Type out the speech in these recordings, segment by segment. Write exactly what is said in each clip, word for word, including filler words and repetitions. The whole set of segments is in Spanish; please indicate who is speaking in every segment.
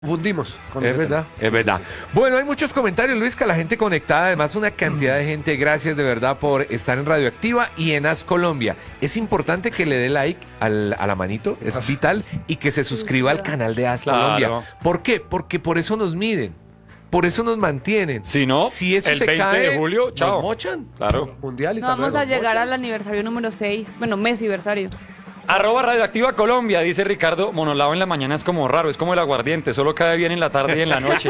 Speaker 1: Fundimos. Con
Speaker 2: Es verdad, es verdad. Bueno, hay muchos comentarios, Luisca, la gente conectada, además una cantidad de gente. Gracias de verdad por estar en Radioactiva y en As Colombia. Es importante que le dé like al, a la manito, es vital, y que se suscriba al canal de As
Speaker 3: Claro.
Speaker 2: Colombia. ¿Por qué? Porque por eso nos miden, por eso nos mantienen.
Speaker 3: Si no,
Speaker 2: si eso
Speaker 3: el
Speaker 2: se
Speaker 3: veinte
Speaker 2: cae,
Speaker 3: de julio, chao.
Speaker 2: nos mochan.
Speaker 3: Claro.
Speaker 1: Mundial y
Speaker 4: No
Speaker 1: tal
Speaker 4: vamos
Speaker 1: luego.
Speaker 4: a llegar al aniversario número seis, bueno, Mesiversario.
Speaker 3: Arroba Radioactiva Colombia, dice Ricardo. Monolao en la mañana es como raro, es como el aguardiente, solo cae bien en la tarde y en la noche.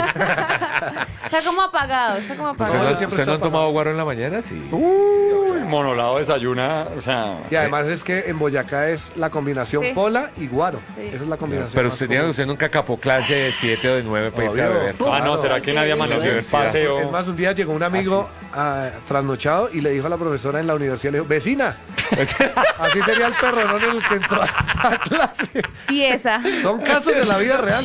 Speaker 4: Está como apagado, está como
Speaker 2: ¿Usted
Speaker 4: apagado.
Speaker 2: no,
Speaker 1: siempre
Speaker 2: usted no
Speaker 1: está
Speaker 2: han tomado guaro en la mañana? Sí.
Speaker 3: Uy, Monolao desayuna, o sea...
Speaker 1: Y además es que en Boyacá es la combinación
Speaker 4: Sí.
Speaker 1: pola y guaro.
Speaker 4: Sí.
Speaker 1: Esa es la combinación.
Speaker 2: Pero
Speaker 1: más
Speaker 2: usted,
Speaker 1: común.
Speaker 2: diga, usted nunca capó clase de siete o de nueve para irse a
Speaker 1: Obvio.
Speaker 2: beber.
Speaker 3: Ah, no, ¿será que nadie
Speaker 4: En la
Speaker 3: amaneció en
Speaker 2: universidad.
Speaker 3: paseo?
Speaker 1: Es más, un día llegó un amigo ah, trasnochado y le dijo a la profesora en la universidad, le dijo, vecina, así sería el perro, ¿no? En el que entró a clase.
Speaker 4: Y esa.
Speaker 1: Son casos de la vida real.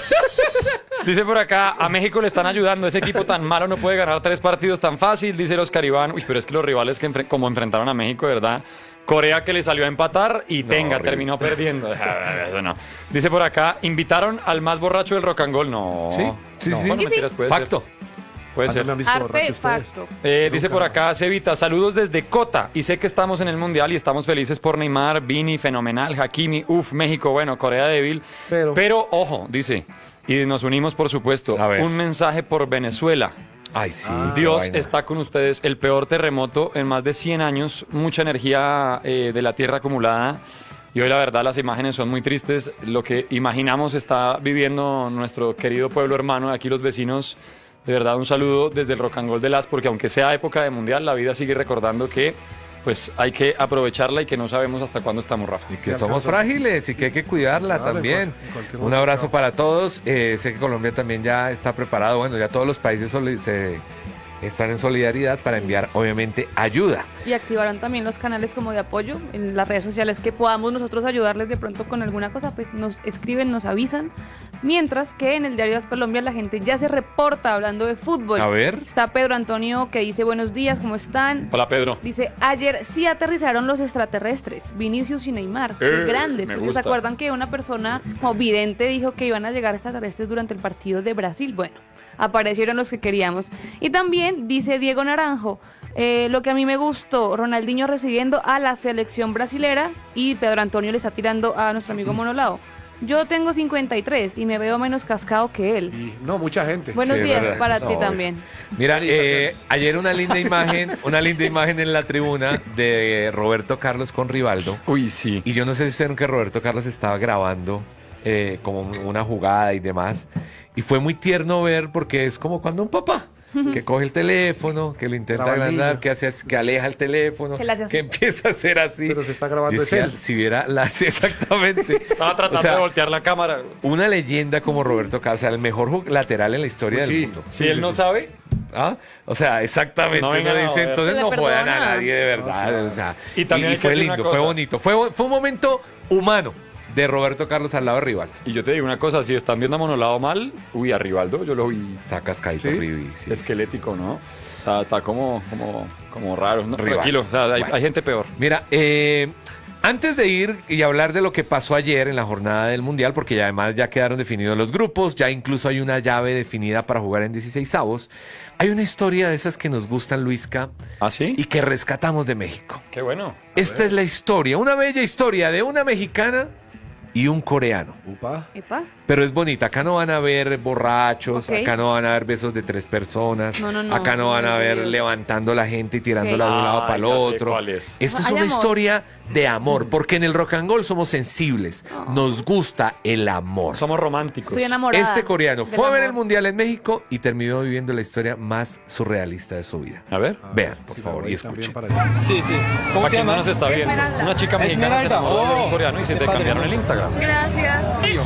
Speaker 3: Dice por acá, a México le están ayudando, ese equipo tan malo no puede ganar tres partidos tan fácil, dice los Iván. Uy, pero es que los rivales que enfre- como enfrentaron a México, de verdad, Corea que le salió a empatar y
Speaker 2: No,
Speaker 3: tenga,
Speaker 2: horrible.
Speaker 3: terminó perdiendo. Eso no. Dice por acá, invitaron al más borracho del rock and roll. No.
Speaker 2: Sí, sí,
Speaker 3: no,
Speaker 2: sí.
Speaker 3: bueno,
Speaker 4: Sí, sí.
Speaker 3: mentiras, puede ser.
Speaker 2: Facto.
Speaker 3: Puede
Speaker 1: Ah,
Speaker 3: ser.
Speaker 1: no me han visto borracho ustedes.
Speaker 4: Artefacto.
Speaker 3: Eh, dice por acá Cevita, saludos desde Cota y sé que estamos en el Mundial y estamos felices por Neymar, Vini, fenomenal, Hakimi, uf, México, bueno, Corea débil,
Speaker 1: Pero-
Speaker 3: pero ojo, dice, y nos unimos por supuesto,
Speaker 2: A ver.
Speaker 3: un mensaje por Venezuela.
Speaker 2: Ay, sí.
Speaker 1: Ah,
Speaker 2: qué
Speaker 3: Dios
Speaker 2: vaina.
Speaker 3: está con ustedes, el peor terremoto en más de cien años, mucha energía eh, de la tierra acumulada. Y hoy la verdad las imágenes son muy tristes. Lo que imaginamos está viviendo nuestro querido pueblo hermano, aquí los vecinos. De verdad, un saludo desde el Rock and Roll de Las, porque aunque sea época de mundial, la vida sigue recordando que pues hay que aprovecharla y que no sabemos hasta cuándo estamos, Rafa.
Speaker 2: Y que somos frágiles y que hay que cuidarla
Speaker 1: Claro, en
Speaker 2: también.
Speaker 1: cual- en cualquier
Speaker 2: Un
Speaker 1: momento.
Speaker 2: abrazo para todos. Eh, sé que Colombia también ya está preparado. Bueno, ya todos los países soli- se están en solidaridad para enviar, obviamente, ayuda.
Speaker 4: Y activaron también los canales como de apoyo en las redes sociales que podamos nosotros ayudarles de pronto con alguna cosa, pues nos escriben, nos avisan. Mientras que en el Diario de Las Colombia la gente ya se reporta hablando de fútbol.
Speaker 2: A ver.
Speaker 4: Está Pedro Antonio que dice buenos días, ¿cómo están?
Speaker 3: Hola, Pedro.
Speaker 4: Dice, ayer sí aterrizaron los extraterrestres, Vinicius y Neymar, qué
Speaker 3: Eh,
Speaker 4: grandes.
Speaker 3: me
Speaker 4: Porque se
Speaker 3: gusta.
Speaker 4: acuerdan que una persona como vidente dijo que iban a llegar extraterrestres durante el partido de Brasil. Bueno, aparecieron los que queríamos. Y también dice Diego Naranjo, eh, lo que a mí me gustó, Ronaldinho recibiendo a la selección brasilera y Pedro Antonio le está tirando a nuestro amigo Monolao. Yo tengo cincuenta y tres y me veo menos cascado que él.
Speaker 1: Y no, mucha gente.
Speaker 4: Buenos
Speaker 2: Sí, es
Speaker 4: días
Speaker 2: verdad.
Speaker 4: para
Speaker 2: No,
Speaker 4: ti
Speaker 2: obvio.
Speaker 4: también.
Speaker 2: Mira, eh,
Speaker 1: Felicitaciones.
Speaker 2: ayer una linda imagen, una linda imagen en la tribuna de Roberto Carlos con Rivaldo.
Speaker 3: Uy, sí.
Speaker 2: Y yo no sé si vieron que Roberto Carlos estaba grabando eh, como una jugada y demás. Y fue muy tierno ver porque es como cuando un papá que coge el teléfono, que lo intenta
Speaker 1: Graba al
Speaker 2: agrandar,
Speaker 1: niño.
Speaker 2: que hace así- que aleja el teléfono,
Speaker 4: Que le hace así.
Speaker 2: que empieza a hacer así.
Speaker 1: Pero se está grabando es
Speaker 2: Decía,
Speaker 1: él.
Speaker 2: si viera la sí, exactamente.
Speaker 3: Estaba tratando
Speaker 2: O sea,
Speaker 3: de voltear la cámara.
Speaker 2: una leyenda como Roberto Carlos, o sea, el mejor ju- lateral en la historia
Speaker 1: Pues
Speaker 2: del
Speaker 1: sí.
Speaker 2: mundo.
Speaker 3: Si él no sabe,
Speaker 2: ¿Ah? O sea, exactamente.
Speaker 3: No
Speaker 2: Uno
Speaker 3: vengan a
Speaker 2: dice,
Speaker 3: joder.
Speaker 2: entonces
Speaker 4: Se le
Speaker 2: no jodan a
Speaker 4: perdona.
Speaker 2: nadie de verdad.
Speaker 1: No, claro.
Speaker 2: O sea,
Speaker 3: Y también hay que
Speaker 2: fue
Speaker 3: decir una
Speaker 2: lindo, fue
Speaker 3: cosa.
Speaker 2: bonito. Fue, fue un momento humano de Roberto Carlos al lado de Rivaldo.
Speaker 3: y yo te digo una cosa, si están viendo a Monolao mal, uy, a Rivaldo yo lo vi
Speaker 2: Está cascadito,
Speaker 1: ¿Sí?
Speaker 2: Rivi, sí,
Speaker 3: esquelético, ¿no? Está, está como, como, como raro, ¿no?
Speaker 2: Rival.
Speaker 3: Tranquilo, o sea, hay,
Speaker 2: Bueno.
Speaker 3: hay gente peor.
Speaker 2: Mira, eh, antes de ir y hablar de lo que pasó ayer en la jornada del Mundial, porque ya además ya quedaron definidos los grupos, ya incluso hay una llave definida para jugar en dieciseisavos, hay una historia de esas que nos gustan, Luisca,
Speaker 3: ¿Ah, sí?
Speaker 2: y que rescatamos de México.
Speaker 3: Qué bueno.
Speaker 2: Esta es la historia, una bella historia de una mexicana y un coreano.
Speaker 1: Upa.
Speaker 4: Epa.
Speaker 2: Pero es bonita, acá no van a ver borrachos,
Speaker 4: Ok.
Speaker 2: acá no van a ver besos de tres personas,
Speaker 4: No, no, no.
Speaker 2: acá no van a ver
Speaker 4: Dios.
Speaker 2: levantando la gente y tirándola
Speaker 4: Ok.
Speaker 2: de un lado
Speaker 3: Ah,
Speaker 2: para el
Speaker 3: ya sé
Speaker 2: otro.
Speaker 3: cuál es.
Speaker 2: Esto es
Speaker 4: Hay
Speaker 2: una
Speaker 4: amor.
Speaker 2: historia de amor, porque en el rock and roll somos sensibles, nos gusta el amor.
Speaker 3: Somos románticos.
Speaker 4: Estoy enamorada.
Speaker 2: Este coreano
Speaker 4: del
Speaker 2: fue a ver el
Speaker 4: amor.
Speaker 2: Mundial en México y terminó viviendo la historia más surrealista de su vida.
Speaker 3: A ver.
Speaker 1: A
Speaker 2: Vean,
Speaker 1: ver,
Speaker 2: por
Speaker 1: si
Speaker 2: favor,
Speaker 1: me voy
Speaker 2: y
Speaker 1: también
Speaker 2: escuchen.
Speaker 1: para allá.
Speaker 5: Sí, sí. ¿Cómo
Speaker 3: Para
Speaker 5: te
Speaker 3: quien no
Speaker 5: llamas?
Speaker 3: nos está viendo.
Speaker 4: Esmeralda.
Speaker 3: Una chica mexicana se
Speaker 5: Esmeralda.
Speaker 3: enamoró de un
Speaker 5: Oh,
Speaker 3: coreano y se
Speaker 5: qué
Speaker 3: te
Speaker 5: padre.
Speaker 3: cambiaron el Instagram.
Speaker 6: Gracias.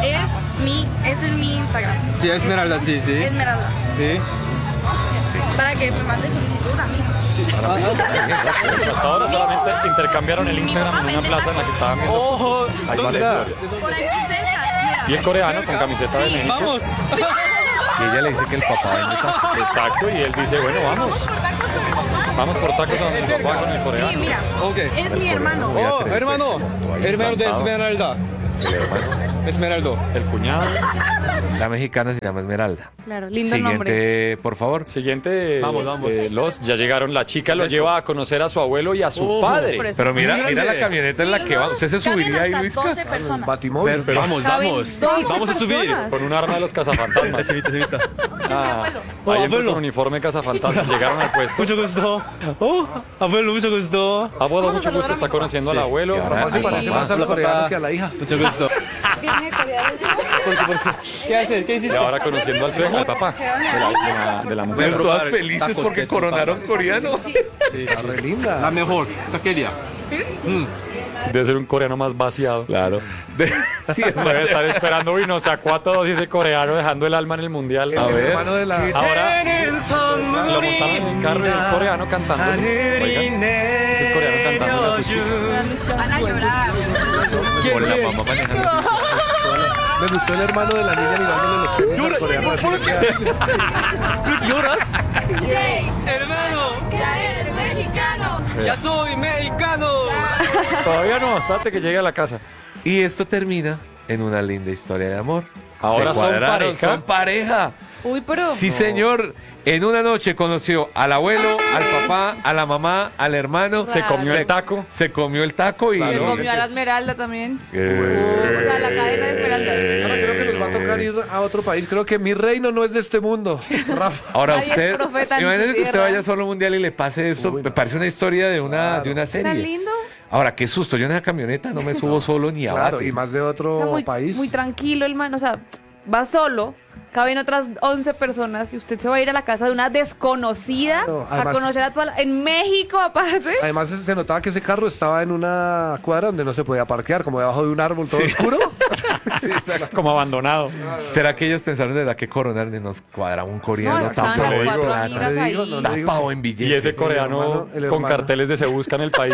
Speaker 6: Es mi, este es mi Instagram.
Speaker 5: Sí, Esmeralda, sí, sí.
Speaker 6: Esmeralda.
Speaker 5: Sí.
Speaker 6: Para que me mande solicitud a mí.
Speaker 3: Pues hasta ahora solamente intercambiaron el Instagram en una plaza en la que estaban viendo.
Speaker 5: Ojo,
Speaker 3: Ahí va
Speaker 5: ¿dónde
Speaker 3: la
Speaker 5: está?
Speaker 3: historia.
Speaker 6: Por aquí cerca.
Speaker 3: Y el coreano con camiseta de México.
Speaker 5: Vamos.
Speaker 2: Y ella le dice que el papá vende tacos.
Speaker 3: Exacto, y él dice, bueno, vamos. Vamos por tacos a donde mi papá con el
Speaker 6: Sí,
Speaker 3: coreano.
Speaker 6: mira.
Speaker 5: Ok.
Speaker 6: Es mi hermano.
Speaker 2: Voy a
Speaker 5: Oh,
Speaker 2: tener
Speaker 5: hermano.
Speaker 2: pésimo, tú ahí
Speaker 5: Hermano de
Speaker 3: lanzado.
Speaker 5: Esmeralda.
Speaker 2: El hermano.
Speaker 5: Esmeraldo.
Speaker 3: El cuñado.
Speaker 2: La mexicana se llama Esmeralda.
Speaker 4: Claro, lindo
Speaker 2: Siguiente,
Speaker 4: nombre.
Speaker 2: por favor.
Speaker 3: Siguiente.
Speaker 5: Vamos, vamos.
Speaker 3: eh, los, ya llegaron. La chica lo lleva a conocer a su abuelo y a su
Speaker 5: Ojo.
Speaker 3: padre.
Speaker 4: Por eso.
Speaker 2: Pero mira,
Speaker 5: Muy
Speaker 2: mira la
Speaker 5: grande.
Speaker 2: camioneta en la que va. ¿Usted se subiría ahí, Luisca?
Speaker 6: doce personas.
Speaker 1: Batimóvil.
Speaker 5: Pero vamos,
Speaker 4: Caben
Speaker 5: vamos.
Speaker 4: doce
Speaker 5: Vamos a subir.
Speaker 4: personas.
Speaker 3: Con un arma de los cazafantasmas.
Speaker 5: Evita, evita.
Speaker 3: Ah,
Speaker 5: Oh,
Speaker 3: ahí
Speaker 5: abuelo.
Speaker 3: con uniforme cazafantasmas. Llegaron al puesto.
Speaker 5: Mucho gusto. Oh, abuelo, mucho gusto.
Speaker 3: Abuelo, mucho gusto. Está conociendo al
Speaker 5: Sí.
Speaker 3: abuelo.
Speaker 2: Y ahora-
Speaker 1: Rafa se
Speaker 2: Ay,
Speaker 1: parece más al
Speaker 5: hola,
Speaker 1: coreano
Speaker 5: papá.
Speaker 1: que a la hija.
Speaker 5: Mucho gusto.
Speaker 6: Viene coreano.
Speaker 5: ¿Por qué, por qué? ¿Qué haces? ¿Qué
Speaker 3: Y
Speaker 5: hiciste?
Speaker 3: ahora conociendo al suegro, al papá de la, de la, de la mujer.
Speaker 2: Pero todas
Speaker 5: probar
Speaker 2: felices
Speaker 5: tacos,
Speaker 2: porque
Speaker 5: ketchup,
Speaker 2: coronaron coreano.
Speaker 1: Está re linda.
Speaker 5: La mejor, taquería.
Speaker 3: Debe ser un coreano más vaciado.
Speaker 2: Claro. De- sí,
Speaker 3: Debe estar esperando, uy, nos sacó a todos y ese coreano dejando el alma en el mundial.
Speaker 1: El
Speaker 2: ver.
Speaker 1: hermano de la...
Speaker 3: Ahora lo montaron en el carro y el coreano cantando. Oigan, es el coreano cantando a su chica.
Speaker 6: Van a llorar.
Speaker 2: con la mamá manejando.
Speaker 1: Me gustó el hermano de la niña mirándole los tenis al coreano. Así le queda-
Speaker 5: ¿Lloras?
Speaker 6: Sí,
Speaker 5: Hermano,
Speaker 6: ya eres mexicano.
Speaker 5: ya soy mexicano.
Speaker 3: Todavía no, espérate que llegue a la casa.
Speaker 2: Y esto termina en una linda historia de amor.
Speaker 3: Ahora
Speaker 2: Se
Speaker 3: son
Speaker 2: cuadraron,
Speaker 3: pareja.
Speaker 2: son pareja.
Speaker 4: Uy, pero.
Speaker 2: Sí, señor. En una noche conoció al abuelo, al papá, a la mamá, al hermano.
Speaker 3: Se comió el taco.
Speaker 2: Se comió el taco y...
Speaker 4: Se
Speaker 3: Claro.
Speaker 4: comió a la Esmeralda también.
Speaker 2: Eh,
Speaker 4: O sea, la cadena de Esmeraldas.
Speaker 1: Ahora creo que nos va a tocar ir a otro país. Creo que mi reino no es de este mundo. Rafa.
Speaker 2: Ahora
Speaker 4: Nadie es
Speaker 2: usted,
Speaker 4: profeta en
Speaker 2: imagínese
Speaker 4: su
Speaker 2: que usted
Speaker 4: tierra.
Speaker 2: vaya solo a un mundial y le pase esto,
Speaker 1: Uy,
Speaker 2: me
Speaker 1: no.
Speaker 2: parece una historia de una,
Speaker 1: Claro.
Speaker 2: de una
Speaker 4: ¿Tan
Speaker 2: serie.
Speaker 4: lindo?
Speaker 2: Ahora, qué susto, yo en esa camioneta no me subo solo ni a
Speaker 1: Claro,
Speaker 2: bate.
Speaker 1: y más de
Speaker 4: O
Speaker 1: otro
Speaker 4: sea, muy,
Speaker 1: país.
Speaker 4: muy tranquilo el man. O sea, va solo. Caben otras once personas y usted se va a ir a la casa de una desconocida
Speaker 1: Claro,
Speaker 4: a
Speaker 1: además-
Speaker 4: conocer a toda la... En México, aparte.
Speaker 1: Además se notaba que ese carro estaba en una cuadra donde no se podía parquear, como debajo de un árbol todo oscuro.
Speaker 2: Sí, exacto.
Speaker 3: Como abandonado.
Speaker 2: ¿Será que ellos pensaron de verdad que coronar de nos cuadra un
Speaker 4: No,
Speaker 2: coreano
Speaker 4: estaban
Speaker 2: tapado
Speaker 4: las
Speaker 2: en
Speaker 4: cuatro
Speaker 2: plata,
Speaker 4: amigas
Speaker 1: Le digo,
Speaker 4: ahí.
Speaker 1: no le digo.
Speaker 2: tapado en billetes?
Speaker 3: Y ese coreano
Speaker 1: hermano- el
Speaker 3: con
Speaker 1: hermano.
Speaker 3: carteles de se busca en el país.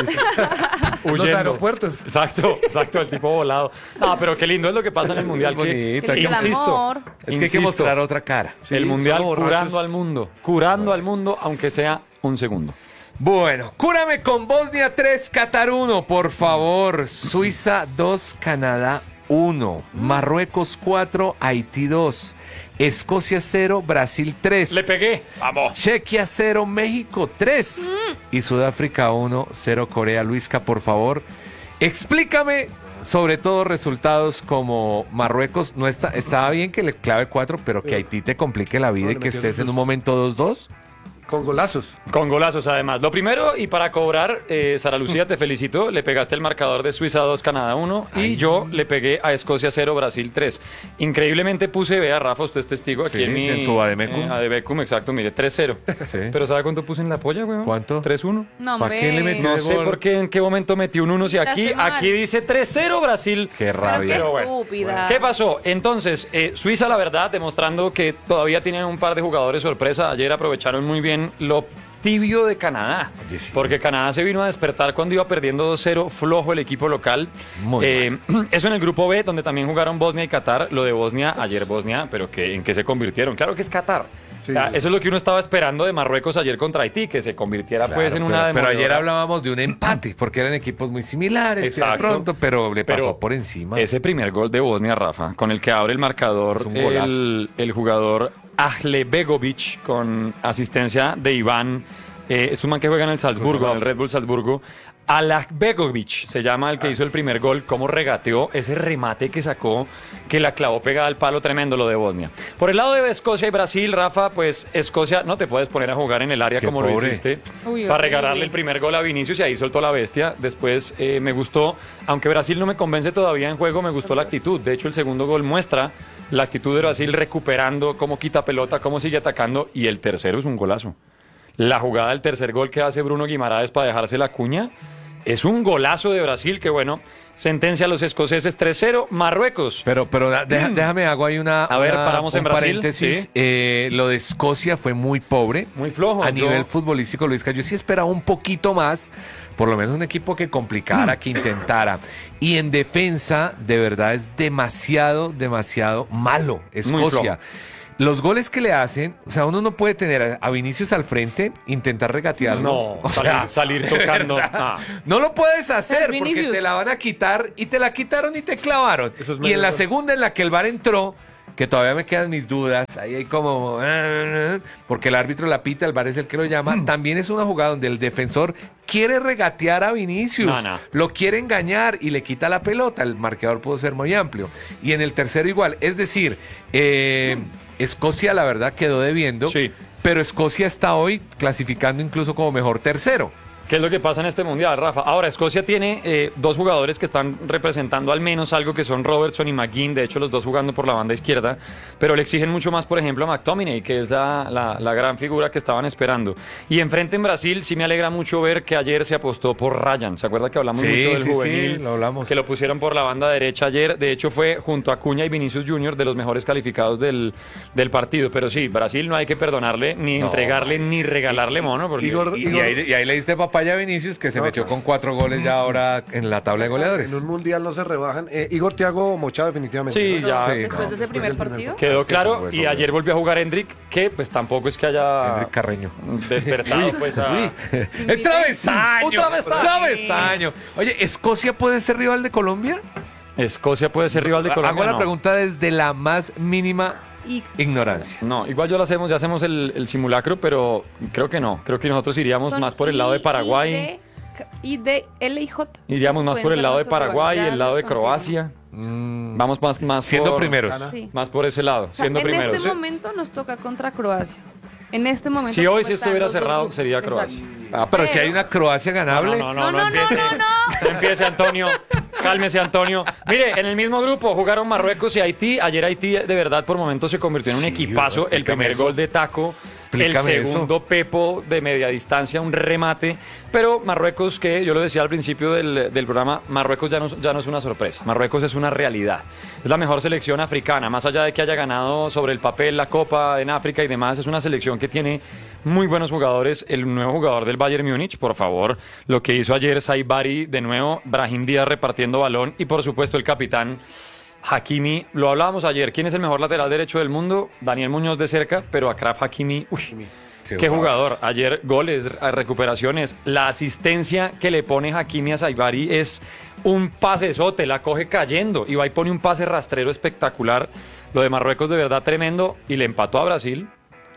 Speaker 1: Los
Speaker 3: huyendo.
Speaker 1: aeropuertos.
Speaker 3: Exacto, exacto, el tipo volado. No, pero qué lindo es lo que pasa en el mundial.
Speaker 2: Muy
Speaker 3: Que,
Speaker 2: bonito, hay
Speaker 4: que-
Speaker 3: insisto,
Speaker 4: amor.
Speaker 2: Es que hay que
Speaker 3: insisto,
Speaker 2: mostrar otra cara.
Speaker 1: Sí,
Speaker 3: el mundial
Speaker 1: somos borrachos.
Speaker 3: curando al mundo, curando al mundo, aunque sea un segundo.
Speaker 2: Bueno, cúrame con Bosnia tres, Qatar uno, por favor. Suiza dos, Canadá uno. Marruecos cuatro, Haití dos. Escocia cero, Brasil tres.
Speaker 3: Le pegué. Vamos.
Speaker 2: Chequia cero, México tres. Y Sudáfrica uno, cero, Corea. Luisca, por favor, explícame sobre todo resultados como Marruecos. No está, estaba bien que le clave cuatro, pero que Haití te complique la vida
Speaker 1: No,
Speaker 2: y
Speaker 1: le
Speaker 2: que
Speaker 1: metió
Speaker 2: estés en
Speaker 1: susto.
Speaker 2: un momento dos dos.
Speaker 1: Con golazos.
Speaker 3: Con golazos, además. Lo primero, y para cobrar, eh, Sara Lucía, te felicito. Le pegaste el marcador de Suiza dos, Canadá uno. Y yo le pegué a Escocia cero, Brasil tres. Increíblemente puse, vea, Rafa, usted es testigo, aquí
Speaker 2: Sí,
Speaker 3: en mi...
Speaker 2: en su Vademecum.
Speaker 3: eh, Vademecum, exacto, mire, tres cero.
Speaker 2: Sí.
Speaker 3: Pero ¿sabe cuánto puse en la polla, weón?
Speaker 2: ¿Cuánto?
Speaker 3: tres uno.
Speaker 4: No,
Speaker 2: ¿Para qué le
Speaker 4: hombre.
Speaker 2: metió
Speaker 3: No
Speaker 2: de
Speaker 3: sé
Speaker 2: gol?
Speaker 3: por qué, en qué momento metí un uno. Si aquí,
Speaker 4: Quitaste mal.
Speaker 3: aquí dice tres cero Brasil.
Speaker 2: Qué
Speaker 4: Pero
Speaker 2: rabia.
Speaker 4: qué
Speaker 3: Pero bueno.
Speaker 4: estúpida.
Speaker 3: ¿Qué pasó? Entonces, eh, Suiza, la verdad, demostrando que todavía tienen un par de jugadores sorpresa. Ayer aprovecharon muy bien lo tibio de Canadá.
Speaker 2: Oye, sí.
Speaker 3: Porque Canadá se vino a despertar cuando iba perdiendo dos cero, flojo el equipo local.
Speaker 2: Muy
Speaker 3: Eh, eso en el grupo B, donde también jugaron Bosnia y Qatar. Lo de Bosnia, ayer Bosnia, pero que, ¿en qué se convirtieron? Claro que es Qatar.
Speaker 1: Sí.
Speaker 3: O sea, eso es lo que uno estaba esperando de Marruecos ayer contra Haití, que se convirtiera pues
Speaker 2: Claro,
Speaker 3: en una
Speaker 2: pero, pero ayer
Speaker 3: demoledora.
Speaker 2: hablábamos de un empate, porque eran equipos muy similares, que de
Speaker 3: Exacto.
Speaker 2: pronto, pero le pasó
Speaker 3: Pero
Speaker 2: por encima.
Speaker 3: Ese primer gol de Bosnia, Rafa, con el que abre el marcador
Speaker 2: Es un golazo.
Speaker 3: el, el jugador Ahlebegovic, con asistencia de Iván. Eh, es un man que juega en el Salzburgo, en el Red Bull Salzburgo. Alakbegovic se llama el que hizo el primer gol, cómo regateó ese remate que sacó, que la clavó pegada al palo, tremendo lo de Bosnia. Por el lado de Escocia y Brasil, Rafa, pues Escocia no te puedes poner a jugar en el área
Speaker 2: Qué
Speaker 3: como lo
Speaker 2: pobre.
Speaker 3: hiciste,
Speaker 4: Uy,
Speaker 3: para
Speaker 4: horrible.
Speaker 3: regalarle el primer gol a Vinicius y ahí soltó la bestia. Después eh, me gustó, aunque Brasil no me convence todavía en juego, me gustó la actitud. De hecho, el segundo gol muestra la actitud de Brasil recuperando, cómo quita pelota, cómo sigue atacando, y el tercero es un golazo. La jugada del tercer gol que hace Bruno Guimaraes para dejarse la cuña es un golazo de Brasil que, bueno, sentencia a los escoceses tres cero. Marruecos.
Speaker 2: Pero, pero da- deja- déjame, hago ahí una,
Speaker 3: A ver,
Speaker 2: una-
Speaker 3: paramos
Speaker 2: un
Speaker 3: en Brasil,
Speaker 2: paréntesis.
Speaker 3: sí.
Speaker 2: Eh, lo de Escocia fue muy pobre.
Speaker 3: Muy flojo.
Speaker 2: A
Speaker 3: Yo-
Speaker 2: nivel futbolístico, Luisca, yo sí esperaba un poquito más, por lo menos un equipo que complicara, que intentara. Y en defensa, de verdad, es demasiado, demasiado malo Escocia. Los goles que le hacen, o sea, uno no puede tener a, a Vinicius al frente, intentar regatearlo.
Speaker 3: No,
Speaker 2: o
Speaker 3: salir,
Speaker 2: sea,
Speaker 3: salir tocando. Ah.
Speaker 2: no lo puedes hacer porque
Speaker 4: Vinicius.
Speaker 2: te la van a quitar y te la quitaron y te clavaron.
Speaker 1: Eso es
Speaker 2: Y
Speaker 1: medio
Speaker 2: en la
Speaker 1: error.
Speaker 2: segunda en la que el V A R entró, que todavía me quedan mis dudas, ahí hay como, porque el árbitro la pita, el V A R es el que lo llama, también es una jugada donde el defensor quiere regatear a Vinicius,
Speaker 3: No, no.
Speaker 2: lo quiere engañar y le quita la pelota, el marcador pudo ser muy amplio. Y en el tercero igual, es decir, eh, Escocia la verdad quedó debiendo,
Speaker 3: Sí.
Speaker 2: pero Escocia está hoy clasificando incluso como mejor tercero.
Speaker 3: ¿Qué es lo que pasa en este mundial, Rafa? Ahora, Escocia tiene eh, dos jugadores que están representando al menos algo, que son Robertson y McGinn, de hecho los dos jugando por la banda izquierda, pero le exigen mucho más, por ejemplo, a McTominay, que es la, la, la gran figura que estaban esperando. Y enfrente en Brasil sí me alegra mucho ver que ayer se apostó por Ryan. ¿Se acuerda que hablamos
Speaker 2: Sí,
Speaker 3: mucho del
Speaker 2: sí,
Speaker 3: juvenil?
Speaker 2: sí, lo hablamos.
Speaker 3: Que lo pusieron por la banda derecha ayer. De hecho, fue junto a Acuña y Vinicius Junior de los mejores calificados del, del partido. Pero sí, Brasil no hay que perdonarle, ni
Speaker 2: No.
Speaker 3: entregarle, ni regalarle mono. Porque...
Speaker 1: Igor-
Speaker 2: Y, y ahí, y ahí le diste papaya a Vinicius, que se
Speaker 1: No,
Speaker 2: metió
Speaker 1: claro.
Speaker 2: con cuatro goles ya ahora en la tabla de goleadores.
Speaker 1: En un mundial no se rebajan. Eh, Igor Thiago mochado definitivamente.
Speaker 3: Sí,
Speaker 1: ¿no?
Speaker 3: ya.
Speaker 2: Sí,
Speaker 4: Después
Speaker 2: no,
Speaker 4: de ese
Speaker 1: después
Speaker 4: primer
Speaker 1: del primer
Speaker 4: partido.
Speaker 3: Quedó
Speaker 2: Es que
Speaker 3: claro,
Speaker 2: eso, eso,
Speaker 3: y
Speaker 2: eso.
Speaker 3: ayer volvió a jugar Hendrik, que pues tampoco es que haya
Speaker 2: Enrique Carreño.
Speaker 3: despertado pues a...
Speaker 2: ¡El travesaño!
Speaker 3: ¡Un travesaño!
Speaker 2: ¡Travesaño! Oye, ¿Escocia puede ser rival de Colombia?
Speaker 3: Escocia puede ser rival de Colombia.
Speaker 2: Hago la
Speaker 3: no.
Speaker 2: pregunta desde la más mínima
Speaker 4: Y
Speaker 2: ignorancia.
Speaker 3: No, igual yo lo hacemos, ya hacemos el, el simulacro, pero creo que no. Creo que nosotros iríamos
Speaker 4: son
Speaker 3: más por el lado de
Speaker 4: I-
Speaker 3: Paraguay.
Speaker 4: Y de L I J.
Speaker 3: Iríamos más
Speaker 4: Pueden
Speaker 3: por el
Speaker 4: ser
Speaker 3: lado de
Speaker 4: nuestros
Speaker 3: Paraguay,
Speaker 4: rivales,
Speaker 3: el lado de
Speaker 4: ya les confirmo.
Speaker 3: Croacia.
Speaker 2: Mm,
Speaker 3: Vamos más, más
Speaker 2: siendo
Speaker 3: por,
Speaker 2: primeros.
Speaker 4: Sí.
Speaker 3: Más por ese lado,
Speaker 4: O sea,
Speaker 3: siendo
Speaker 4: en
Speaker 3: primeros.
Speaker 4: este momento nos toca contra Croacia. En este momento.
Speaker 3: Si hoy
Speaker 4: como
Speaker 3: sí
Speaker 4: están
Speaker 3: estuviera
Speaker 4: los dos
Speaker 3: cerrado,
Speaker 4: grupos.
Speaker 3: sería
Speaker 4: Exacto.
Speaker 3: Croacia.
Speaker 2: Ah, pero si
Speaker 4: Pero-
Speaker 2: hay una Croacia ganable.
Speaker 3: No, no, no,
Speaker 4: No,
Speaker 3: no,
Speaker 4: no,
Speaker 3: empiece.
Speaker 4: no, no,
Speaker 3: No empiece, Antonio. Cálmese, Antonio. Mire, en el mismo grupo jugaron Marruecos y Haití. Ayer Haití, de verdad, por momentos se convirtió en un
Speaker 2: Sí,
Speaker 3: equipazo. El
Speaker 2: explícame
Speaker 3: primer
Speaker 2: eso.
Speaker 3: gol de Taco. El
Speaker 2: Explícame eso.
Speaker 3: segundo Pepo de media distancia, un remate. Pero Marruecos, que yo lo decía al principio del, del programa, Marruecos ya no, ya no es una sorpresa. Marruecos es una realidad. Es la mejor selección africana. Más allá de que haya ganado sobre el papel la Copa en África y demás, es una selección que tiene muy buenos jugadores. El nuevo jugador del Bayern Múnich, por favor, lo que hizo ayer Saibari, de nuevo, Brahim Díaz repartiendo balón y por supuesto el capitán Hakimi. Lo hablábamos ayer, ¿quién es el mejor lateral derecho del mundo? Daniel Muñoz de cerca, pero Achraf Hakimi, uy,
Speaker 2: Sí,
Speaker 3: qué
Speaker 2: wow.
Speaker 3: jugador. Ayer goles, a- recuperaciones, la asistencia que le pone Hakimi a Saibari es un pasesote, la coge cayendo y va y pone un pase rastrero espectacular. Lo de Marruecos de verdad tremendo y le empató a Brasil.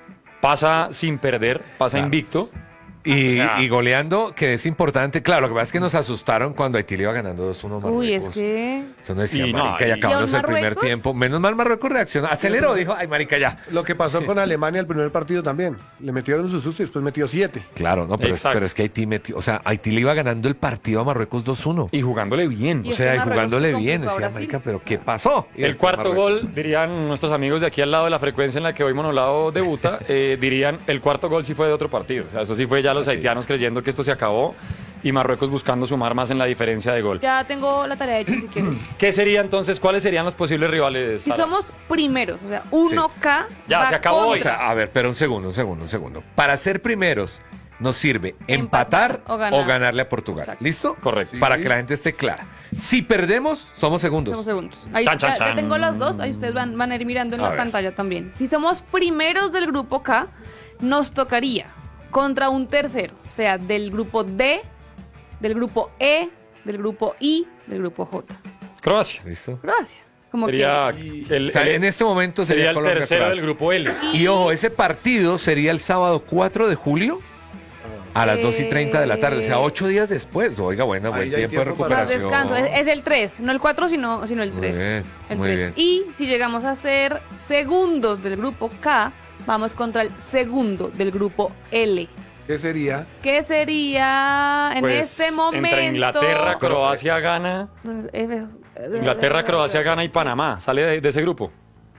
Speaker 3: Pasa sin perder, pasa
Speaker 2: Claro.
Speaker 3: invicto.
Speaker 2: Y,
Speaker 3: Ah.
Speaker 2: y goleando, que es importante. Claro, lo que pasa es que nos asustaron cuando Haití le iba ganando dos uno a Marruecos.
Speaker 4: Uy, es que.
Speaker 2: Eso no decía,
Speaker 3: Y no,
Speaker 2: marica,
Speaker 3: y-
Speaker 2: y acabamos
Speaker 4: ¿Y
Speaker 2: el
Speaker 4: aún
Speaker 2: primer
Speaker 4: Marruecos?
Speaker 2: tiempo. Menos mal Marruecos reaccionó. Aceleró, dijo, ay, marica, ya.
Speaker 1: Lo que pasó con Alemania el primer partido también. Le metieron su susto y después metió siete.
Speaker 2: Claro, no, pero es,
Speaker 3: Exacto.
Speaker 2: pero es que Haití metió, o sea, Haití le iba ganando el partido a Marruecos dos uno.
Speaker 3: Y jugándole bien.
Speaker 4: Y
Speaker 2: O
Speaker 4: es
Speaker 2: sea,
Speaker 4: que
Speaker 2: y
Speaker 4: Marruecos
Speaker 2: jugándole
Speaker 4: complicó
Speaker 2: bien.
Speaker 4: a
Speaker 2: Decía,
Speaker 4: Brasil.
Speaker 2: marica, pero ¿qué pasó? Y
Speaker 3: El
Speaker 2: después
Speaker 3: cuarto
Speaker 2: Marruecos.
Speaker 3: gol, dirían nuestros amigos de aquí al lado de la frecuencia en la que hoy Monolao debuta, eh, dirían el cuarto gol sí fue de otro partido. O sea, eso sí fue ya los haitianos creyendo que esto se acabó y Marruecos buscando sumar más en la diferencia de gol.
Speaker 4: Ya tengo la tarea hecha si quieres.
Speaker 3: ¿Qué sería entonces? ¿Cuáles serían los posibles rivales?
Speaker 4: Si
Speaker 3: Sara?
Speaker 4: somos primeros, o sea, uno K.
Speaker 3: Ya,
Speaker 4: va
Speaker 3: se acabó hoy.
Speaker 2: O sea, a ver, pero un segundo, un segundo, un segundo. Para ser primeros, nos sirve empatar,
Speaker 4: Empatar o
Speaker 2: o,
Speaker 4: ganar.
Speaker 2: ganarle a Portugal.
Speaker 4: Exacto.
Speaker 2: ¿Listo?
Speaker 3: Correcto.
Speaker 2: Para que la gente esté clara. Si perdemos, somos segundos.
Speaker 4: Somos segundos. Ahí
Speaker 3: Chan, chan,
Speaker 4: ya- ya
Speaker 3: chan.
Speaker 4: tengo las dos, ahí ustedes van, van a ir mirando en
Speaker 2: A
Speaker 4: la
Speaker 2: ver.
Speaker 4: pantalla también. Si somos primeros del grupo K, nos tocaría contra un tercero, o sea, del grupo D, del grupo E, del grupo I, del grupo J.
Speaker 3: Croacia.
Speaker 2: ¿Listo?
Speaker 4: Croacia. Como
Speaker 3: Sería
Speaker 4: quieras.
Speaker 3: el,
Speaker 2: O sea,
Speaker 3: el-
Speaker 2: en este momento sería,
Speaker 3: sería el
Speaker 2: Colombia,
Speaker 3: tercero
Speaker 2: Croacia.
Speaker 3: del grupo L.
Speaker 2: Y ojo, ese partido sería el sábado cuatro de julio a las dos y treinta de la tarde, o sea, ocho días después. Oiga, buena, buen
Speaker 1: Ahí ya hay
Speaker 2: tiempo de
Speaker 1: tiempo para-
Speaker 4: Más
Speaker 2: recuperación.
Speaker 4: descanso, es, es el tres, no el cuatro, sino, sino el
Speaker 2: Muy
Speaker 4: tres.
Speaker 2: bien,
Speaker 4: el
Speaker 2: muy
Speaker 4: tres.
Speaker 2: bien.
Speaker 4: Y si llegamos a ser segundos del grupo K, vamos contra el segundo del grupo L.
Speaker 1: ¿Qué sería?
Speaker 4: ¿Qué sería en
Speaker 3: Pues,
Speaker 4: este momento?
Speaker 3: entre Inglaterra, Croacia, Ghana.
Speaker 4: Eh,
Speaker 3: Inglaterra, Croacia, Ghana y Panamá. Sale de, de ese grupo.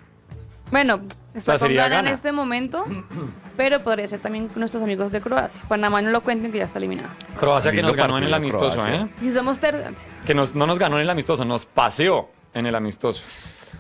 Speaker 4: Bueno, está con
Speaker 3: sería
Speaker 4: Ghana en
Speaker 3: Ghana.
Speaker 4: este momento, pero podría ser también con nuestros amigos de Croacia. Panamá no lo cuenten que ya está eliminado.
Speaker 3: Croacia que
Speaker 2: Lindo
Speaker 3: nos ganó en el
Speaker 2: partido,
Speaker 3: amistoso,
Speaker 2: Croacia.
Speaker 3: ¿eh?
Speaker 4: Si somos ter...
Speaker 3: Que nos, no nos ganó en el amistoso, nos paseó en el amistoso.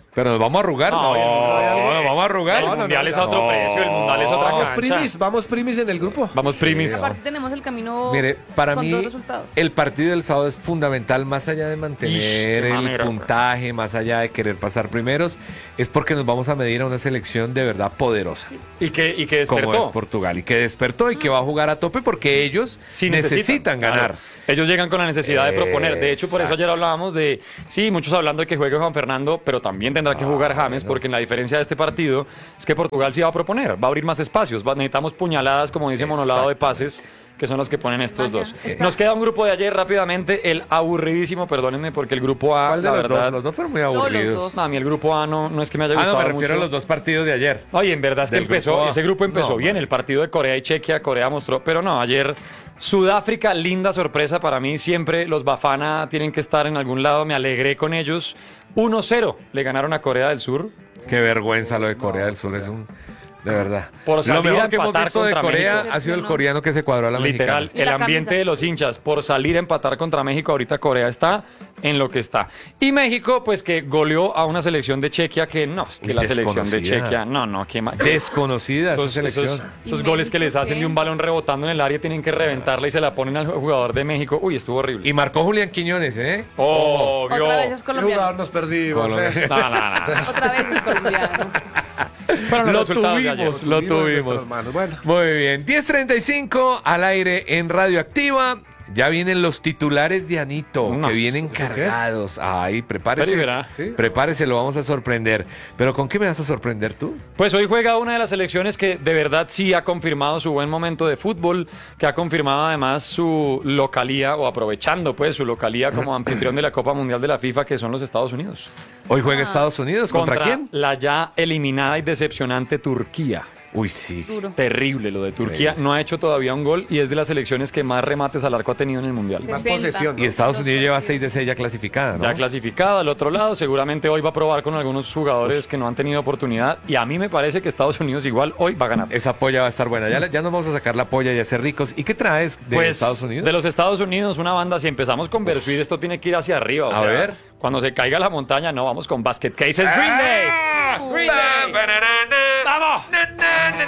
Speaker 2: Pero nos vamos a arrugar.
Speaker 3: No,
Speaker 2: No,
Speaker 3: el mundial-
Speaker 2: no, vamos a arrugar.
Speaker 3: El
Speaker 1: No, no,
Speaker 3: mundial
Speaker 1: no,
Speaker 3: es
Speaker 1: no.
Speaker 3: a otro precio, el mundial es otra
Speaker 1: Vamos
Speaker 3: cancha.
Speaker 1: primis, vamos primis en el grupo.
Speaker 3: Vamos primis.
Speaker 4: Aparte tenemos el camino
Speaker 2: Mire, para
Speaker 4: con
Speaker 2: mí
Speaker 4: dos resultados.
Speaker 2: el partido del sábado es fundamental, más allá de mantener
Speaker 3: Ish, qué
Speaker 2: el
Speaker 3: mamera,
Speaker 2: puntaje, más allá de querer pasar primeros, es porque nos vamos a medir a una selección de verdad poderosa,
Speaker 3: Y que, y que
Speaker 2: como es
Speaker 3: despertó.
Speaker 2: Portugal, y que despertó y que va a jugar a tope porque ellos
Speaker 3: Sí,
Speaker 2: necesitan, ganar.
Speaker 3: claro. Ellos llegan con la necesidad de proponer. De hecho, por eso ayer
Speaker 2: Exacto.
Speaker 3: hablábamos de, sí, muchos hablando de que juegue Juan Fernando, pero también tendrá que jugar James, porque en la diferencia de este partido es que Portugal sí va a proponer, va a abrir más espacios, va- necesitamos puñaladas, como dice Monolado, de pases, que son los que ponen estos dos. Nos queda un grupo de ayer rápidamente, el aburridísimo, perdónenme, porque el grupo A,
Speaker 2: ¿Cuál de
Speaker 3: la
Speaker 2: los
Speaker 3: verdad...
Speaker 2: dos? Los dos fueron muy
Speaker 4: los
Speaker 2: aburridos.
Speaker 4: dos.
Speaker 3: No, a mí el grupo A no, no es que me haya
Speaker 2: Ah,
Speaker 3: gustado
Speaker 2: no, me refiero
Speaker 3: mucho.
Speaker 2: a los dos partidos de ayer.
Speaker 3: Oye, en verdad es que
Speaker 2: Del
Speaker 3: empezó,
Speaker 2: grupo A.
Speaker 3: ese grupo empezó
Speaker 2: No,
Speaker 3: bien,
Speaker 2: man.
Speaker 3: el partido de Corea y Chequia, Corea mostró, pero no, ayer Sudáfrica, linda sorpresa para mí, siempre los Bafana tienen que estar en algún lado, me alegré con ellos, uno cero le ganaron a Corea del Sur.
Speaker 2: Qué vergüenza lo de Corea del Sur, es un... De verdad.
Speaker 3: Por
Speaker 2: Lo
Speaker 3: salir a
Speaker 2: mejor que hemos
Speaker 3: empatar
Speaker 2: visto de
Speaker 3: contra
Speaker 2: Corea
Speaker 3: México.
Speaker 2: ha sido el coreano que se cuadró a la
Speaker 3: Literal,
Speaker 2: mexicana.
Speaker 4: Y
Speaker 3: el
Speaker 4: la
Speaker 3: ambiente
Speaker 4: camisa.
Speaker 3: de los hinchas por salir a empatar contra México, ahorita Corea está en lo que está. Y México, pues que goleó a una selección de Chequia que no, es que
Speaker 2: Uy,
Speaker 3: la selección de
Speaker 2: desconocida.
Speaker 3: Chequia, no, no, qué mal.
Speaker 2: Desconocida esa
Speaker 3: Esos,
Speaker 2: selección.
Speaker 3: esos- esos
Speaker 4: ¿Y
Speaker 3: goles que les
Speaker 4: México
Speaker 3: hacen
Speaker 4: qué?
Speaker 3: de un balón rebotando en el área tienen que reventarla y se la ponen al jugador de México. Uy, estuvo horrible.
Speaker 2: Y marcó Julián Quiñones, ¿eh?
Speaker 3: Obvio.
Speaker 4: Otra vez es
Speaker 1: ¿Qué
Speaker 4: colombiano.
Speaker 1: jugador nos perdimos?
Speaker 2: Colombia.
Speaker 1: eh?
Speaker 3: No, no, no.
Speaker 4: Otra vez es colombiano.
Speaker 3: Fueron los
Speaker 2: Lo
Speaker 3: resultados de ayer.
Speaker 2: tuvimos, lo
Speaker 1: Tuvimos en
Speaker 2: tuvimos.
Speaker 1: nuestras manos. Bueno.
Speaker 2: Muy bien, diez treinta y cinco al aire en Radioactiva. Ya vienen los titulares de Anito,
Speaker 3: No,
Speaker 2: que vienen
Speaker 1: ¿eso qué es?
Speaker 2: cargados. Ay, prepárese.
Speaker 3: Pero y verá.
Speaker 1: ¿Sí?
Speaker 2: Prepárese, lo vamos a sorprender. Pero ¿con qué me vas a sorprender tú?
Speaker 3: Pues hoy juega una de las selecciones que de verdad sí ha confirmado su buen momento de fútbol, que ha confirmado además su localía, o aprovechando pues su localía como anfitrión de la Copa Mundial de la FIFA, que son los Estados Unidos.
Speaker 2: Hoy juega Estados Unidos. ¿Contra, quién?
Speaker 3: la ya eliminada y decepcionante Turquía.
Speaker 2: Uy, sí.
Speaker 4: Duro.
Speaker 3: Terrible lo de Turquía. No ha hecho todavía un gol y es de las selecciones que más remates al arco ha tenido en el Mundial.
Speaker 1: Más
Speaker 4: sesenta.
Speaker 1: posesión.
Speaker 2: Y Estados Unidos lleva seis de seis ya clasificada, ¿no?
Speaker 3: Ya clasificada al otro lado, seguramente hoy va a probar con algunos jugadores que no han tenido oportunidad y a mí me parece que Estados Unidos igual hoy va a ganar.
Speaker 2: Esa polla va a estar buena. Ya, ya nos vamos a sacar la polla y a ser ricos. ¿Y qué traes de
Speaker 3: Pues
Speaker 2: Estados Unidos?
Speaker 3: de los Estados Unidos, una banda, si empezamos con Versuit, esto tiene que ir hacia arriba. o
Speaker 2: A
Speaker 3: sea,
Speaker 2: ver.
Speaker 3: Cuando se caiga la montaña, no, vamos con Basket Cases Green Day.
Speaker 2: ¡Ah!
Speaker 3: Green Day.
Speaker 2: ¡Vamos!
Speaker 3: ¡Vamos!